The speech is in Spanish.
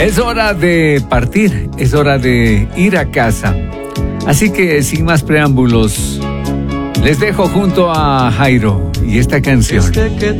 Es hora de partir, es hora de ir a casa. Así que sin más preámbulos, les dejo junto a Jairo y esta canción. Desde que